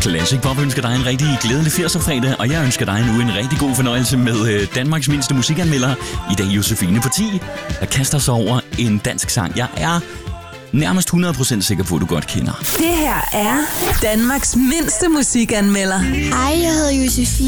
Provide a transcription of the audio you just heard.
Classic Pop ønsker dig en rigtig glædelig 80'er-fredag, og jeg ønsker dig nu en rigtig god fornøjelse med Danmarks mindste musikanmelder. I dag Josefine på 10, der kaster sig over en dansk sang. Jeg er nærmest 100% sikker på, at du godt kender. Det her er Danmarks mindste musikanmelder. Hej, jeg hedder Josefine.